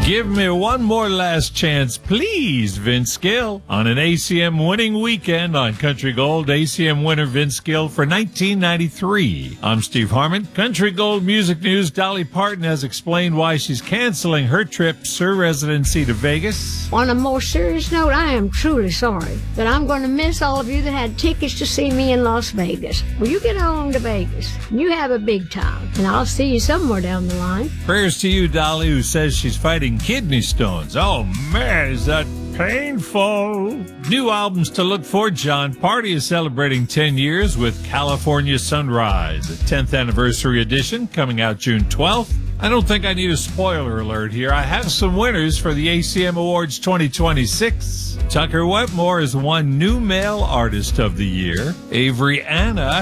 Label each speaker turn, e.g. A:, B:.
A: Give me one more last chance, please, Vince Gill. On an ACM winning weekend on Country Gold, ACM winner Vince Gill for 1993. I'm Steve Harmon. Country Gold Music News. Dolly Parton has explained why she's canceling her trip, Sir residency to Vegas.
B: On a more serious note, I am truly sorry that I'm going to miss all of you that had tickets to see me in Las Vegas. Well, you get on to Vegas. You have a big time, and I'll see you somewhere down the line.
A: Prayers to you, Dolly, who says she's fighting kidney stones. Oh, man, is that painful. New albums to look for. John Party is celebrating 10 years with California Sunrise, a 10th anniversary edition coming out June 12th. I don't think I need a spoiler alert here. I have some winners for the ACM Awards 2026. Tucker Wetmore is won New Male Artist of the Year. Avery Anna